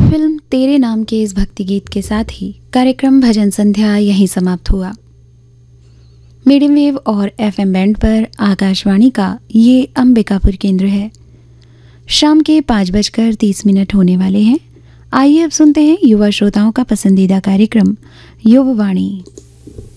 Film तेरे नाम के इस भक्ति गीत के साथ ही कार्यक्रम भजन संध्या यहीं समाप्त हुआ। मीडियम वेव और एफएम बैंड पर आकाशवाणी का ये अंबिकापुर केंद्र है। शाम के 5:30 होने वाले हैं। आइए अब सुनते हैं युवा श्रोताओं का पसंदीदा कार्यक्रम युववाणी।